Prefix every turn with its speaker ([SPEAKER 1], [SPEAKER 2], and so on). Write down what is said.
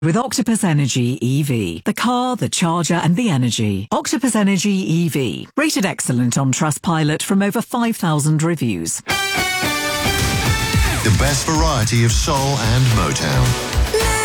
[SPEAKER 1] With Octopus Energy EV. The car, the charger and the energy. Octopus Energy EV. Rated excellent on Trustpilot from over 5,000 reviews.
[SPEAKER 2] The best variety of soul and Motown.